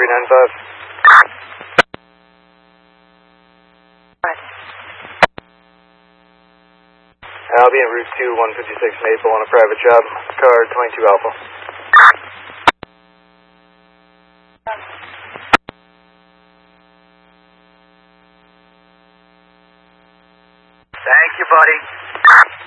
I'll be en route to 156 Maple on a private job. Car 22 Alpha. Thank you, buddy.